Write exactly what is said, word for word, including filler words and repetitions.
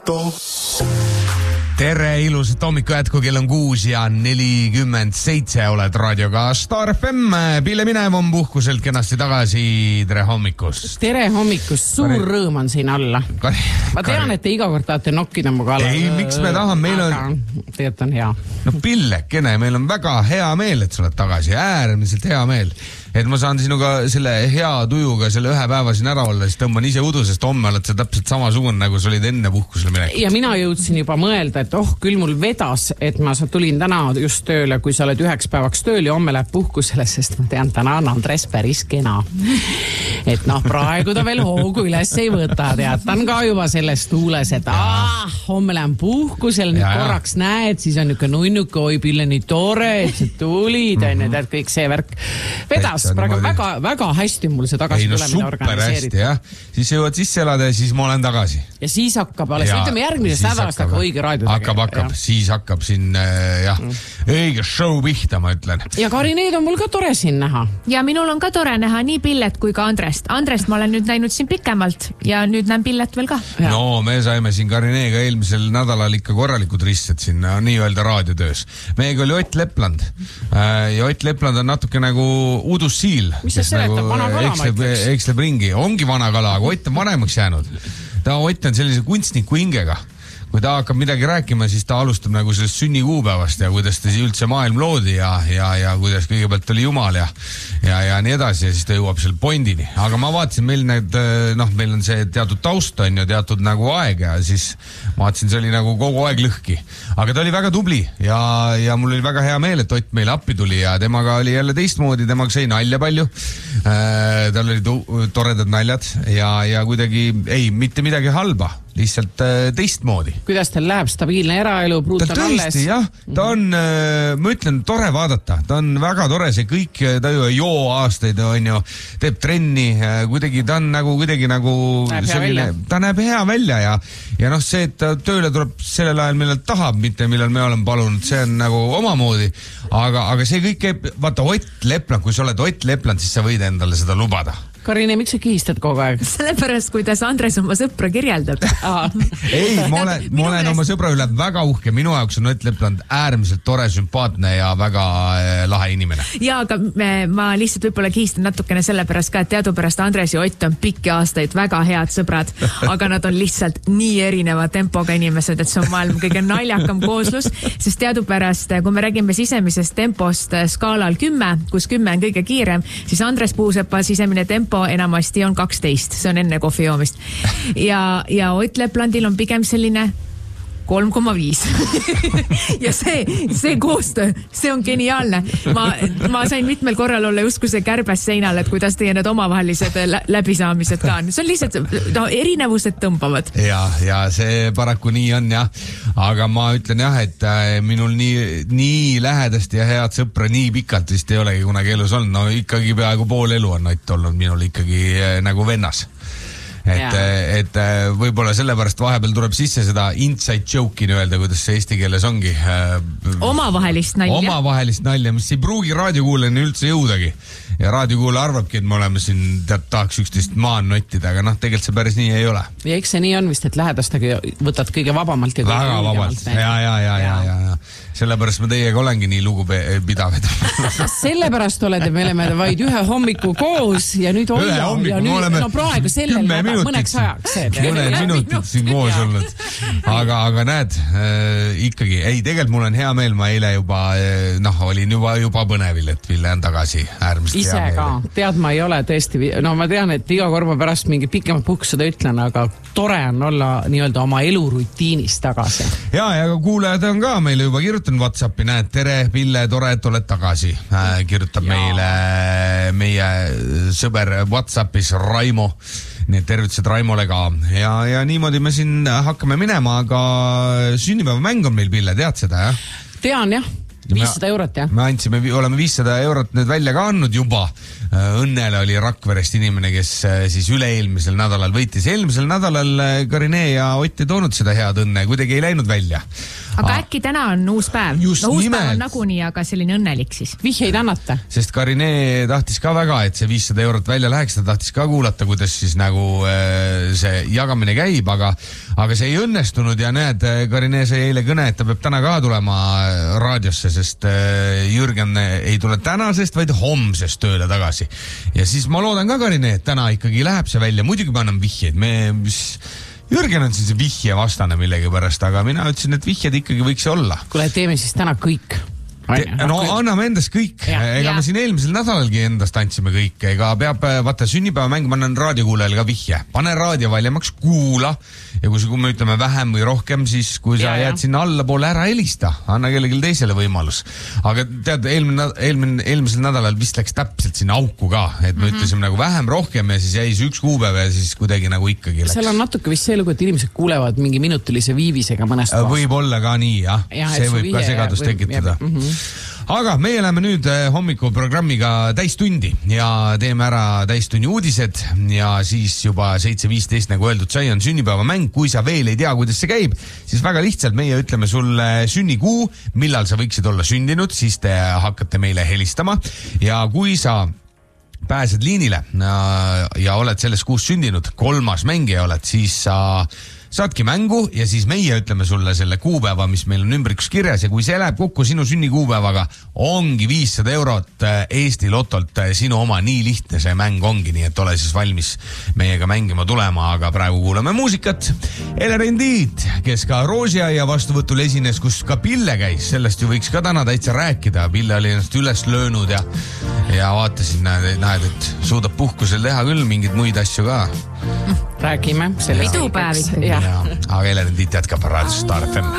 Tere, ilusat hommiku jätku, kell on kuus ja nelikümmend seitse, oled raadioga Star F M. Pille Minev on puhkuselt kenasti tagasi. Tere hommikust. Tere hommikust, suur Kari... rõõm on siin alla. Kari... Ma tean, Kari... et te iga kord tahate nokkida mu kallal. Ei, miks me tahan, meil on... Aga tegelikult on hea. No Pillekene, meil on väga hea meel, et sa oled tagasi. Äärmiselt hea meel. Et ma saan sinuga selle hea tujuga selle ühe päeva siin ära olla, siis tõmban ise udu, sest homme oled sa täpselt samasugune, nagu sa olid enne puhkusele minekut. Ja mina jõudsin juba mõelda, et oh, küll mul vedas, et ma tulin täna just tööle, kui sa oled üheks päevaks tööl ja homme läheb puhkusele, sest ma tean, täna on Andres päris kena. Et noh, praegu ta veel hoogu üles ei võta, teatan ka juba selles tuules, et ah, homme lähen puhkusele, nüüd ja, korraks ja. Näed, siis on niuke nunnuke, oi Pille nii tore, et sa tulid, mm -hmm. et kõik see värk vedas. Praegu väga, väga hästi mul see tagasi no, tulemine organiseeritud. Jah. Siis jõuad sisse elada ja siis ma olen tagasi. Ja siis hakkab alles, ja, ütleme järgmisest nädalast hakkab õige raadio hakkab, hakkab, ja. Siis hakkab siin jah, mm. õige show pihta, ma ütlen. Ja Kari, need on mul ka tore siin näha. Ja minul on ka tore näha nii Pillet kui ka Andrest. Andrest ma olen nüüd näinud siin pikemalt ja nüüd näen Pillet veel ka. Ja. No me saime siin Karineega eelmisel nädalal ikka korralikud risted siin nii-öelda raadiotöös. Meiega oli Ott Lepland ja Ott Lepland on natuke nagu udus siil, mis see seletab, nagu vana kala eksleb, ma ütleks? Eksleb ringi, ongi vana kala, aga Ott on vanemaks jäänud. Ta Ott on sellise kunstniku hingega. Kui ta hakkab midagi rääkima, siis ta alustab nagu sellest sünnikuupäevast ja kuidas ta üldse maailm loodi ja, ja, ja kuidas kõigepealt oli Jumal ja, ja, ja nii edasi ja siis ta jõuab seal pointini. Aga ma vaatasin, meil need, noh, meil on see teatud taust on ja teatud nagu aeg ja siis ma vaatasin, see oli nagu kogu aeg lõhki. Aga ta oli väga tubli ja, ja mul oli väga hea meel, et Ott meile appi tuli ja temaga oli jälle teistmoodi, temaga sai nalja palju. Äh, tal oli tu- toredad naljad ja, ja kuidagi, ei, mitte midagi halba. Lihtsalt teistmoodi. Kuidas teil läheb stabiilne eraelu, pruut on alles? Jah, ta on, ma ütlen, tore vaadata. Ta on väga tore, see kõik, ta ju joo aastaid on ju, teeb trenni, kuidagi, ta on nagu, kuidagi nagu näeb selline, ta näeb hea välja ja, ja noh, see, et ta tööle tuleb sellel ajal, millal tahab, mitte millal me oleme palunud, see on nagu omamoodi, aga, aga see kõik käib, vaata, Ott Lepland, kui sa oled Ott Lepland, siis sa võid endale seda lubada. Karine, miks sa kiistad kogu aeg? Sellepärast, kuidas Andres oma sõpra kirjeldab. Ei, ma olen, ma olen oma sõbra üle väga uhke. Minu jaoks on Ott Lepland äärmiselt tore, sümpaatne ja väga lahe inimene. Ja, aga me, ma lihtsalt võib-olla kiistan natukene sellepärast ka, et teadupärast Andres ja Ott on pikki aastaid väga head sõbrad, aga nad on lihtsalt nii erineva tempoga inimesed, et see on maailm kõige naljakam kooslus, sest teadupärast, kui me räägime sisemisest tempost skaalal kümme, kus kümme on kõige kiirem, siis Andres Puusepa sisemine tempo enamasti on kaksteist, see on enne kohvi joomist. Ja, ja Ott Leplandil on pigem selline kolm koma viis. Ja see, see koostöö, see on geniaalne. Ma, ma sain mitmel korral olla justkui see kärbes seinal, et kuidas teie need omavahelised läbisaamised ka on. See on lihtsalt, no, erinevused tõmbavad. Ja, ja see paraku nii on, jah. Aga ma ütlen jah, et minul nii, nii lähedasti ja head sõpra nii pikalt vist ei olegi kunagi elus olnud. No ikkagi peaaegu pool elu on Ott olnud minul ikkagi nagu vennas. Et, et võib-olla sellepärast vahepeal tuleb sisse seda inside joke'i öelda, kuidas see eesti keeles ongi. Omavahelist nalja. Omavahelist nalja, mis ei pruugi raadiokuuleni üldse jõudagi. Ja raadiokuule arvabki, et me oleme siin tead, tahaks üksteist maan nottida, aga noh, tegelikult see päris nii ei ole. Ja eks see nii on vist, et lähedastagi võtad kõige vabamalt. Ja väga vabalt. Ja, ja, ja, ja, ja, ja. Sellepärast ma teiega olengi nii lugupidav. Sellepärast olete, me oleme vaid ühe hommiku koos ja nüüd ühe hoia. Hommiku, ja nüüd, oleme no praegu sellel nädal, mõneks ajaks. Mõned minutid siin koos olnud. Aga, aga näed, äh, ikkagi, ei, tegelikult mul on hea meel, ma eile juba, noh, olin juba, juba põnevil, et Ville on tagasi äärmist ise hea ka, tead, ma ei ole tõesti, no ma tean, et iga korva pärast mingi pikemat puhkus seda ütlen, aga tore on olla nii-öelda oma elurutiinis tagasi. Ja, ja kuulajad on ka meile juba kirjutanud WhatsAppi, näed, tere, Ville, tore, et oled tagasi. Äh, kirjutab ja. meile meie sõber WhatsAppis Raimo. Nii tervitused Raimole ka. Ja, ja niimoodi me siin hakkame minema, aga sünnipäeva mäng on meil, Pille, tead seda, jah? Tean, jah. viissada eurot, jah? Me andsime, oleme viissada eurot nüüd välja ka andnud juba. Õnnele oli Rakverest inimene, kes siis üle-eelmisel nädalal võitis. Eelmisel nädalal Karine ja Ott ei toonud seda head õnne, kuidagi ei läinud välja. Aga ah. äkki täna on uus päev? Just no uus nimelt. päev on nagunii, aga selline õnnelik siis. Vihjeid annata. Sest Karine tahtis ka väga, et see viissada eurot välja läheks, ta tahtis ka kuulata, kuidas siis nagu see jagamine käib, aga, aga see ei õnnestunud ja näed, Karine sai eile kõne, et ta peab täna ka tulema raadiosse, sest Jürgen ei tule tänasest, vaid homsest tööle tagasi. Ja siis ma loodan ka, Karine, et täna ikkagi läheb see välja. Muidugi ma annan vihjeid. Me, mis... Jürgen on siis vihje vastane millegi pärast, aga mina ütlesin, et vihjed ikkagi võiks olla. Kuule, teeme siis täna kõik. Te, no anname endast kõik, ja, ega ja. Me siin eelmisel nädalalgi endast andsime kõik, ega peab, vaata sünnipäeva mäng, ma annan raadiokuulajale ka vihje, pane raadio valjemaks, kuula ja kui, kui me ütleme vähem või rohkem, siis kui sa ja, jääd ja. Sinna allapoole ära helista, anna kellelgi teisele võimalus. Aga tead, eelmine, eelmine, eelmisel nädalal vist läks täpselt sinna auku ka, et me mm-hmm. ütlesime nagu vähem rohkem ja siis jäi see üks kuupäev ja siis kuidagi nagu ikkagi läks. Seal on natuke vist see lugu, et inimesed kuulevad mingi minutilise viivisega mõnest kohast. Võib olla ka nii, jah. Ja, see võib ka segadust või, tekitada. Ja, mm-hmm. Aga meie läheme nüüd hommikuprogrammiga täistundi ja teeme ära täistunni uudised ja siis juba seitse viisteist, nagu öeldud sai, on sünnipäevamäng. Kui sa veel ei tea, kuidas see käib, siis väga lihtsalt meie ütleme sulle sünnikuu, millal sa võiksid olla sündinud, siis te hakkate meile helistama ja kui sa pääsed liinile ja oled selles kuus sündinud, kolmas mängija oled, siis sa saadki mängu ja siis meie ütleme sulle selle kuupäeva, mis meil on ümbrikus kirjas ja kui see läheb kokku sinu sünnikuupäevaga, ongi viissada eurot Eesti Lotolt sinu oma, nii lihtne see mäng ongi, nii et ole siis valmis meiega mängima tulema, aga praegu kuulame muusikat. Elerin Tiit, kes ka Roosiaia vastuvõtul esines, kus ka Pille käis, sellest ju võiks ka täna täitsa rääkida, Pille oli ennast üles löönud ja, ja vaatasin, näed, et suudab puhkusel teha küll mingeid muid asju ka. Räägime sellest. Pidupäev ikkagi. Aga Elerin Tiit jätkab raadios Star F M.